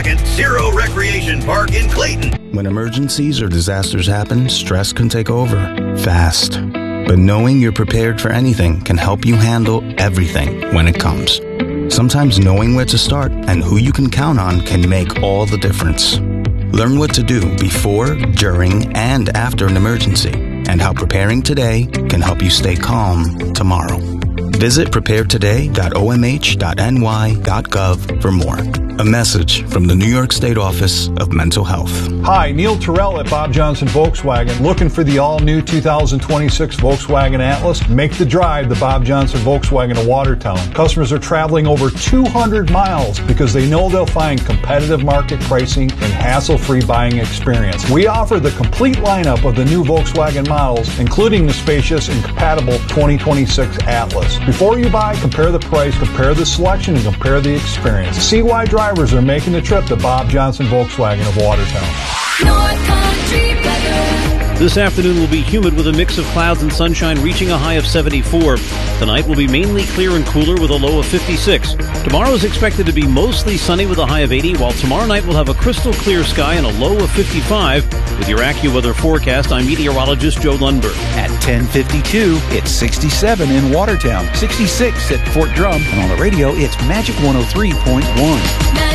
2nd, Zero Recreation Park in Clayton. When emergencies or disasters happen, stress can take over fast. But knowing you're prepared for anything can help you handle everything when it comes. Sometimes knowing where to start and who you can count on can make all the difference. Learn what to do before, during, and after an emergency, and how preparing today can help you stay calm tomorrow. Visit preparetoday.omh.ny.gov for more. A message from the New York State Office of Mental Health. Hi, Neil Terrell at Bob Johnson Volkswagen. Looking for the all-new 2026 Volkswagen Atlas? Make the drive to Bob Johnson Volkswagen of Watertown. Customers are traveling over 200 miles because they know they'll find competitive market pricing and hassle-free buying experience. We offer the complete lineup of the new Volkswagen models, including the spacious and compatible 2026 Atlas. Before you buy, compare the price, compare the selection, and compare the experience. See why drivers are making the trip to Bob Johnson Volkswagen of Watertown. North Country weather. This afternoon will be humid with a mix of clouds and sunshine reaching a high of 74. Tonight will be mainly clear and cooler with a low of 56. Tomorrow is expected to be mostly sunny with a high of 80, while tomorrow night we'll have a crystal clear sky and a low of 55. With your AccuWeather forecast, I'm meteorologist Joe Lundberg. At 10:52, it's 67 in Watertown, 66 at Fort Drum, and on the radio, it's Magic 103.1.